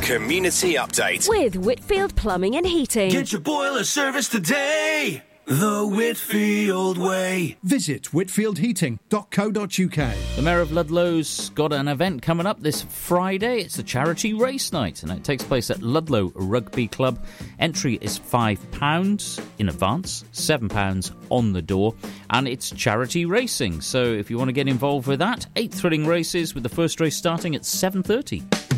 Community Update with Whitfield Plumbing and Heating. Get your boiler service today, the Whitfield way. Visit whitfieldheating.co.uk. The Mayor of Ludlow's got an event coming up this Friday. It's a charity race night, and it takes place at Ludlow Rugby Club. Entry is £5 in advance, £7 on the door, and it's charity racing. So if you want to get involved with that, 8 thrilling races with the first race starting at 7:30.